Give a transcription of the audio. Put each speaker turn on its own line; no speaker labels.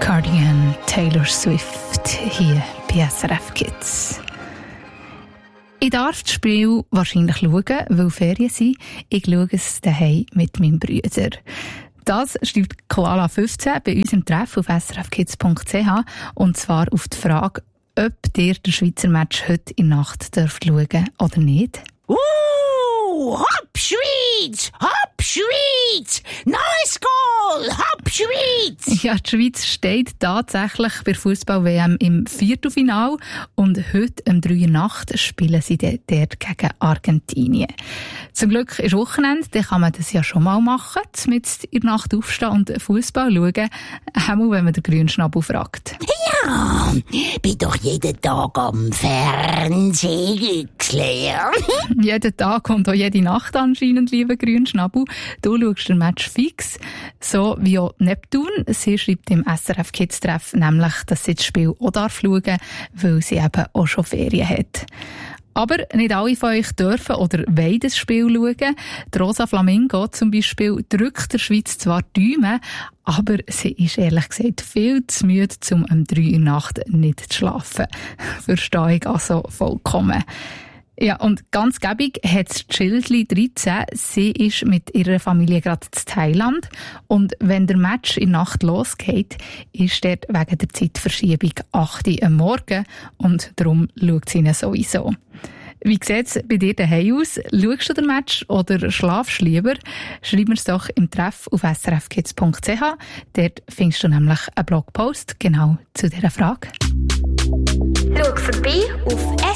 Cardigan, Taylor Swift hier bei SRF Kids. Ich darf das Spiel wahrscheinlich schauen, weil Ferien sind. Ich schaue es daheim mit meinem Bruder. Das schreibt Koala 15 bei uns im Treff auf srfkids.ch und zwar auf die Frage, ob ihr den Schweizer Match heute in der Nacht dürft schauen oder nicht.
Hopp Schweiz! Hopp Schweiz! Nice goal! Hopp Schweiz!
Ja, die Schweiz steht tatsächlich bei Fußball-WM im Viertelfinale und heute um 3 Uhr Nacht spielen sie dort gegen Argentinien. Zum Glück ist Wochenende, dann kann man das ja schon mal machen, mit in der Nacht aufstehen und Fußball schauen, auch wenn man den Grünschnabel fragt.
Ja, bin doch jeden Tag am Fernsehen, Claire.
Jeden Tag und auch jede Nacht anscheinend, lieber Grünschnabel. Du schaust den Match fix, so wie auch Neptun. Sie schreibt im SRF Kids Treff nämlich, dass sie das Spiel auch schauen darf, weil sie eben auch schon Ferien hat. Aber nicht alle von euch dürfen oder wollen das Spiel schauen. Die Rosa Flamingo zum Beispiel drückt der Schweiz zwar die Daumen, aber sie ist ehrlich gesagt viel zu müde, um um 3 Uhr Nacht nicht zu schlafen. Verstehe ich also vollkommen. Ja, und ganz gäbig hat das Childli 13. Sie ist mit ihrer Familie gerade in Thailand. Und wenn der Match in der Nacht losgeht, ist dort wegen der Zeitverschiebung 8 Uhr am Morgen. Und darum schaut sie ihn sowieso. Wie sieht es bei dir daheim aus? Schaust du den Match oder schlafst du lieber? Schreib mir's doch im Treff auf srfkids.ch. Dort findest du nämlich einen Blogpost genau zu dieser Frage.
Schau vorbei auf